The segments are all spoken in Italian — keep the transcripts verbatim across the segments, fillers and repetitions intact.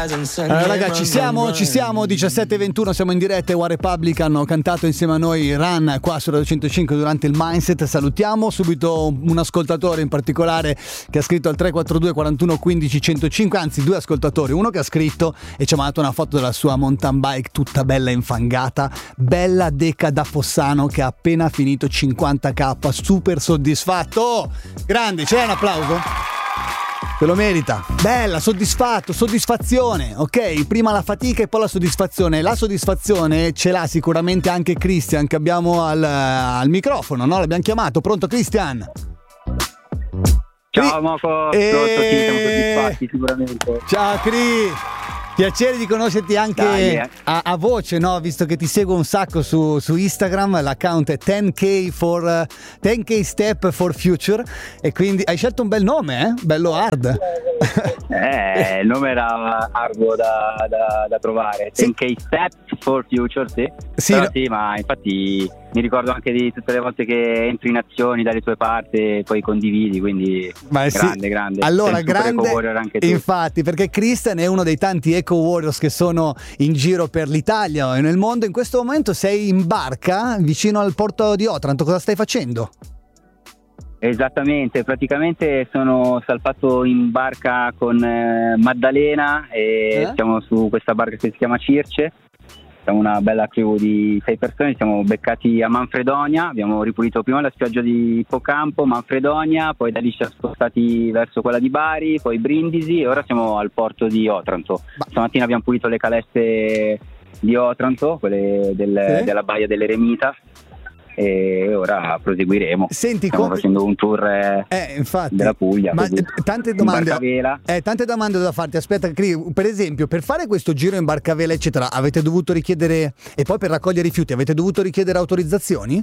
Allora, ragazzi, ci siamo, ci siamo, diciassette e ventuno, siamo in diretta. One Republic hanno cantato insieme a noi Run qua su Radio centocinque durante il Mindset. Salutiamo subito un ascoltatore in particolare che ha scritto al tre quattro due quarantuno quindici centocinque, anzi due ascoltatori, uno che ha scritto e ci ha mandato una foto della sua mountain bike tutta bella infangata, bella Deca da Fossano che ha appena finito cinquanta k, super soddisfatto. Oh, grande, c'è un applauso? Te lo merita. Bella, soddisfatto, soddisfazione. Ok, prima la fatica e poi la soddisfazione. La soddisfazione ce l'ha sicuramente anche Christian, che abbiamo al, al microfono, no? L'abbiamo chiamato. Pronto, Christian? Ciao Moco, e... pronto, sì, siamo soddisfatti sicuramente. Ciao Cri. Piacere di conoscerti anche Dai, eh. a, a voce, no? Visto che ti seguo un sacco su, su Instagram, l'account è ten k for uh, ten k Step for Future, e quindi hai scelto un bel nome, eh? Bello hard. Eh, il nome era arduo da, da, da trovare. Sì. ten k Step for Future, sì. Sì, Però no- sì, ma infatti mi ricordo anche di tutte le volte che entri in azioni dalle tue parti e poi condividi, quindi Ma sì. grande, grande. Allora, Sei un super grande, eco-warrior anche tu. infatti, perché Christian è uno dei tanti eco warriors che sono in giro per l'Italia e nel mondo. In questo momento sei in barca vicino al porto di Otranto. Cosa stai facendo? Esattamente, praticamente sono salpato in barca con eh, Maddalena e Eh? siamo su questa barca che si chiama Circe. Siamo una bella crew di sei persone, siamo beccati a Manfredonia, abbiamo ripulito prima la spiaggia di Ippocampo, Manfredonia, poi da lì ci siamo spostati verso quella di Bari, poi Brindisi e ora siamo al porto di Otranto. Ma- Stamattina abbiamo pulito le calette di Otranto, quelle del- Sì. della baia dell'Eremita, e ora proseguiremo. Senti, Stiamo come- facendo un tour eh, Eh, infatti. della Puglia, Ma così. eh, tante In domande. barcavela. Eh, tante domande da farti. Aspetta, Cri, per esempio, per fare questo giro in barcavela, eccetera, avete dovuto richiedere, e poi per raccogliere rifiuti, avete dovuto richiedere autorizzazioni?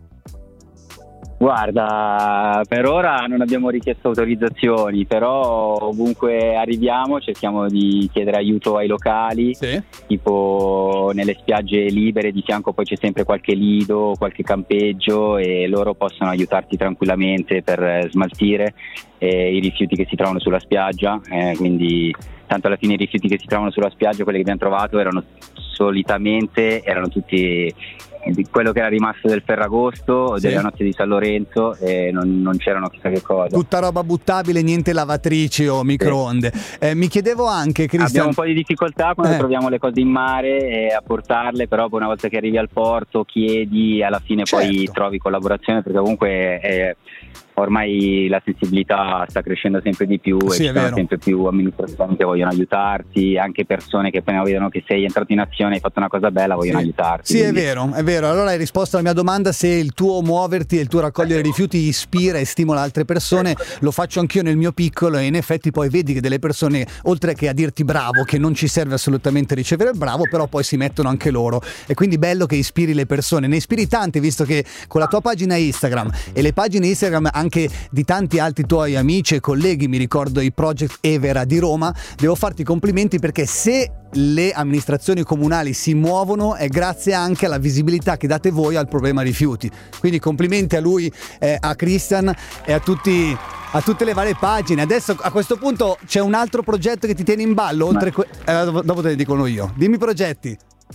Guarda, per ora non abbiamo richiesto autorizzazioni, però ovunque arriviamo cerchiamo di chiedere aiuto ai locali, Sì. tipo nelle spiagge libere di fianco poi c'è sempre qualche lido, qualche campeggio e loro possono aiutarti tranquillamente per eh, smaltire eh, i rifiuti che si trovano sulla spiaggia, eh, quindi tanto alla fine i rifiuti che si trovano sulla spiaggia, quelli che abbiamo trovato erano solitamente erano tutti di quello che era rimasto del Ferragosto, Sì. della notte di San Lorenzo, e non, non c'erano chissà che cosa. Tutta roba buttabile, niente lavatrici o microonde. Eh, mi chiedevo anche, Christian. Abbiamo un po' di difficoltà quando Eh. troviamo le cose in mare e a portarle, però poi una volta che arrivi al porto chiedi, alla fine poi Certo. trovi collaborazione, perché comunque eh, ormai la sensibilità sta crescendo sempre di più Sì, e è ci sono vero. sempre più amministrazioni che vogliono aiutarti, anche persone che appena vedono che sei entrato in azione, hai fatto una cosa bella, vogliono Sì. aiutarti. Sì, è quindi- vero, è vero. Allora hai risposto alla mia domanda: se il tuo muoverti e il tuo raccogliere rifiuti ispira e stimola altre persone. Lo faccio anch'io nel mio piccolo, e in effetti poi vedi che delle persone, oltre che a dirti bravo, che non ci serve assolutamente ricevere il bravo, però poi si mettono anche loro, e quindi bello che ispiri le persone. Ne ispiri tante, visto che con la tua pagina Instagram e le pagine Instagram anche di tanti altri tuoi amici e colleghi, mi ricordo i Project Evera di Roma, devo farti i complimenti, perché se le amministrazioni comunali si muovono è grazie anche alla visibilità che date voi al problema rifiuti. Quindi complimenti a lui, eh, a Christian e a tutti, a tutte le varie pagine. Adesso a questo punto c'è un altro progetto che ti tiene in ballo, oltre que- eh, dopo dopo te ne dicono io. Dimmi i progetti.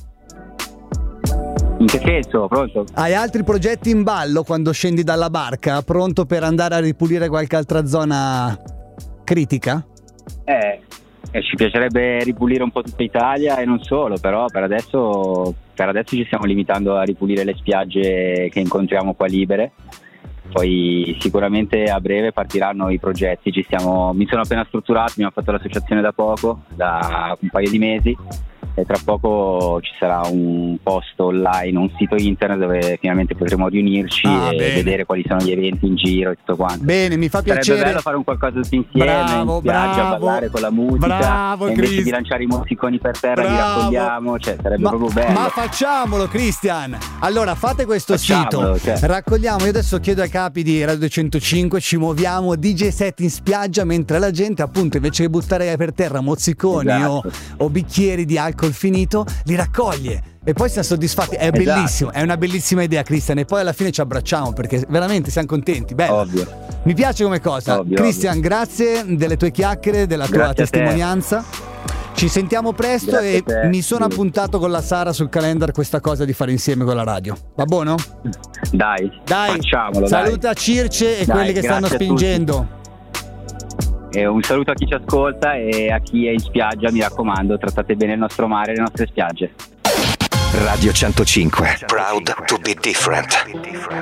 In che senso? Pronto? Hai altri progetti in ballo quando scendi dalla barca, pronto per andare a ripulire qualche altra zona critica? Eh, eh, ci piacerebbe ripulire un po' tutta Italia e non solo, però per adesso, per adesso ci stiamo limitando a ripulire le spiagge che incontriamo qua libere. Poi sicuramente a breve partiranno i progetti, ci stiamo, mi sono appena strutturato, abbiamo fatto l'associazione da poco, da un paio di mesi, e tra poco ci sarà un post online, un sito internet dove finalmente potremo riunirci Ah, e bene. vedere quali sono gli eventi in giro e tutto quanto. Bene, mi fa Sarebbe piacere. bello fare un qualcosa tutti insieme, Bravo, in spiaggia, bravo, ballare con la musica, bravo, e invece Chris. di lanciare i mozziconi per terra li Bravo. raccogliamo, cioè sarebbe Ma, proprio bello. ma facciamolo, Christian. Allora fate questo Facciamolo, sito, cioè. raccogliamo. Io adesso chiedo ai capi di Radio centocinque, ci muoviamo D J set in spiaggia, mentre la gente, appunto, invece che buttare per terra mozziconi o, Esatto. o bicchieri di alcol finito, li raccoglie. E poi siamo soddisfatti. È Esatto. bellissimo, è una bellissima idea, Christian. E poi alla fine ci abbracciamo, perché veramente siamo contenti. Bello. Ovvio. Mi piace come cosa. Ovvio, Christian, grazie delle tue chiacchiere, della tua Grazie a te. testimonianza. Ci sentiamo presto. Grazie e a te. mi sono Sì. appuntato con la Sara sul calendar questa cosa di fare insieme con la radio. Va buono? Dai, Dai, facciamolo. saluta dai. Circe e Dai, quelli che stanno grazie a spingendo. E un saluto a chi ci ascolta e a chi è in spiaggia, mi raccomando, trattate bene il nostro mare e le nostre spiagge. Radio centocinque, proud to be different.